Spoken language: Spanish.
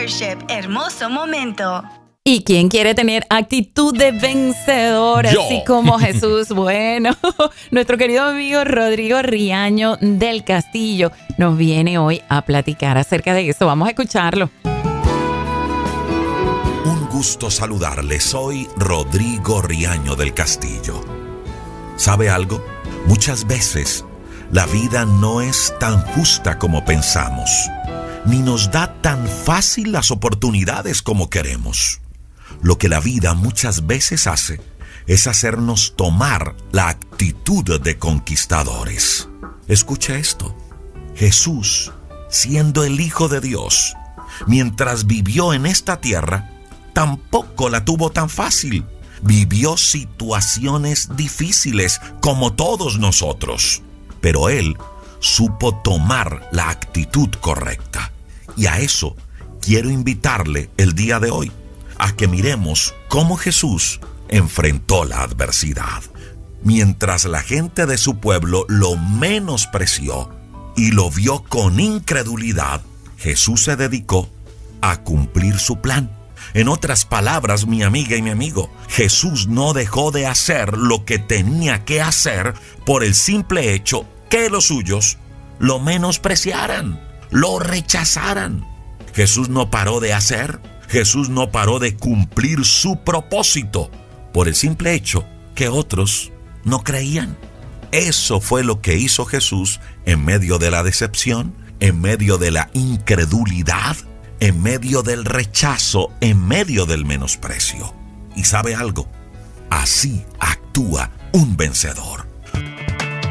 Worship, hermoso momento. ¿Y quién quiere tener actitud de vencedor, así como Jesús? Bueno, nuestro querido amigo Rodrigo Riaño del Castillo nos viene hoy a platicar acerca de eso. Vamos a escucharlo. Un gusto saludarle. Soy Rodrigo Riaño del Castillo. ¿Sabe algo? Muchas veces la vida no es tan justa como pensamos, ni nos da tan fácil las oportunidades como queremos. Lo que la vida muchas veces hace es hacernos tomar la actitud de conquistadores. Escucha esto. Jesús, siendo el Hijo de Dios, mientras vivió en esta tierra, tampoco la tuvo tan fácil. Vivió situaciones difíciles como todos nosotros, pero Él supo tomar la actitud correcta. Y a eso quiero invitarle el día de hoy, a que miremos cómo Jesús enfrentó la adversidad. Mientras la gente de su pueblo lo menospreció y lo vio con incredulidad, Jesús se dedicó a cumplir su plan. En otras palabras, mi amiga y mi amigo, Jesús no dejó de hacer lo que tenía que hacer por el simple hecho que los suyos lo menospreciaran, lo rechazaran. Jesús no paró de hacer, Jesús no paró de cumplir su propósito por el simple hecho que otros no creían. Eso fue lo que hizo Jesús en medio de la decepción, en medio de la incredulidad, en medio del rechazo, en medio del menosprecio. ¿Y sabe algo? Así actúa un vencedor.